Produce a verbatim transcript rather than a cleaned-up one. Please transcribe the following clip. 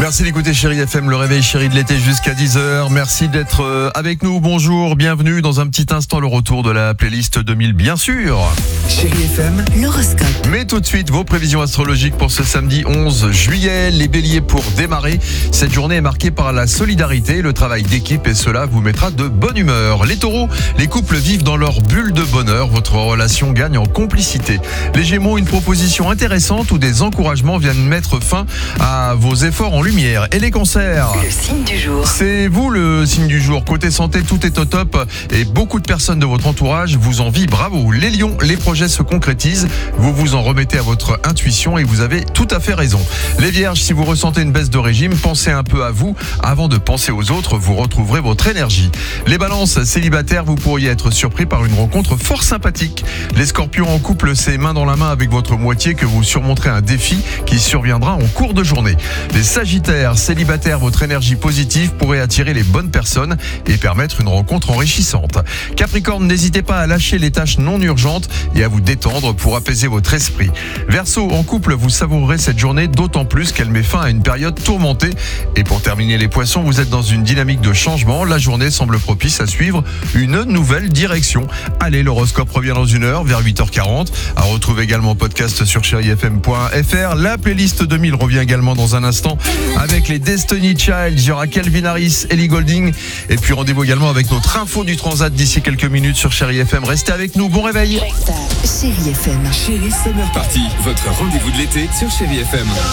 Merci d'écouter Chérie F M, le réveil chéri de l'été jusqu'à dix heures. Merci d'être avec nous. Bonjour, bienvenue. Dans un petit instant, le retour de la playlist deux mille, bien sûr. Chérie F M, l'horoscope. Mais tout de suite, vos prévisions astrologiques pour ce samedi onze juillet. Les béliers, pour démarrer, cette journée est marquée par la solidarité, le travail d'équipe, et cela vous mettra de bonne humeur. Les taureaux, les couples vivent dans leur bulle de bonheur. Votre relation gagne en complicité. Les gémeaux, une proposition intéressante ou des encouragements viennent mettre fin à vos efforts en lumière. Et les cancers, Le signe du jour. c'est vous le signe du jour. Côté santé, tout est au top et beaucoup de personnes de votre entourage vous envient. Bravo. Les lions, les projets se concrétisent. Vous vous en remettez à votre intuition et vous avez tout à fait raison. Les vierges, si vous ressentez une baisse de régime, pensez un peu à vous avant de penser aux autres. Vous retrouverez votre énergie. Les balances, célibataires, vous pourriez être surpris par une rencontre fort sympathique. Les scorpions, en couple, c'est main dans la main avec votre moitié que vous surmonterez un défi qui surviendra en cours de journée. Les sagittaires, célibataires, votre énergie positive pourrait attirer les bonnes personnes et permettre une rencontre enrichissante. Capricorne, n'hésitez pas à lâcher les tâches non urgentes et à vous détendre pour apaiser votre esprit. Verseau, en couple, vous savourerez cette journée d'autant plus qu'elle met fin à une période tourmentée. Et pour terminer, les poissons, vous êtes dans une dynamique de changement. La journée semble propice à suivre une nouvelle direction. Allez, l'horoscope revient dans une heure, vers huit heures quarante. À retrouver également en podcast sur chérie f m point f r. La playlist deux mille revient également dans un instant avec les Destiny Child. Il y aura Calvin Harris, Ellie Goulding. Et puis rendez-vous également avec notre info du transat d'ici quelques minutes sur Chérie F M. Restez avec nous, bon réveil. Chérie F M. Chérie Summer Party, votre rendez-vous de l'été sur Chérie F M.